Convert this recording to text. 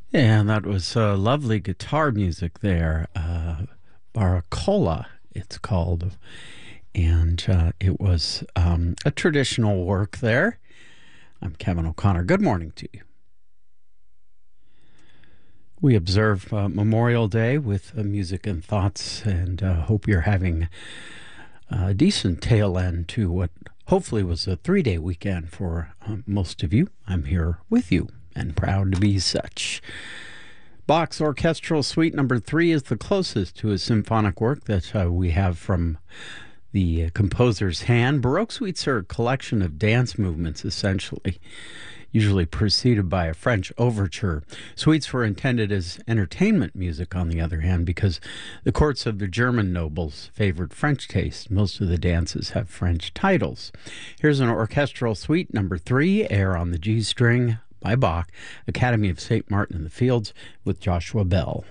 And that was lovely guitar music there. Baracola, it's called. And it was a traditional work there. I'm Kevin O'Connor. Good morning to you. We observe Memorial Day with music and thoughts, and hope you're having a decent tail end to what hopefully was a 3-day weekend for most of you. I'm here with you and proud to be such. Bach's Orchestral Suite Number 3 is the closest to a symphonic work that we have from the composer's hand. Baroque suites are a collection of dance movements, essentially, usually preceded by a French overture. Suites were intended as entertainment music, on the other hand, because the courts of the German nobles favored French taste. Most of the dances have French titles. Here's an Orchestral Suite Number 3, Air on the G string by Bach, Academy of St. Martin in the Fields, with Joshua Bell.